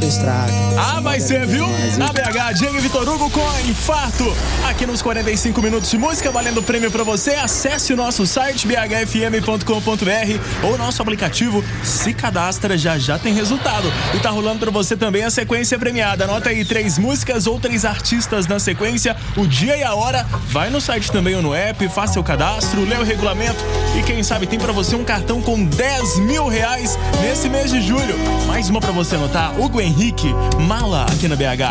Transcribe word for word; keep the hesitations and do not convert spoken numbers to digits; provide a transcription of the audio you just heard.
estrago. Ah, vai ser, viu? Na B H, Diego e Vitor Hugo com Infarto. Aqui nos quarenta e cinco minutos de música, valendo prêmio pra você. Acesse o nosso site b h f m ponto com ponto b r ou nosso aplicativo. Se cadastra, já já tem resultado. E tá rolando pra você também a sequência premiada. Anota aí três músicas ou três artistas na sequência, o dia e a hora. Vai no site também ou no app, faça seu cadastro, lê o regulamento e quem sabe tem pra você um cartão com dez mil reais nesse mês de julho. Mais uma pra você anotar, Hugo Henrique, Mala aqui na B H.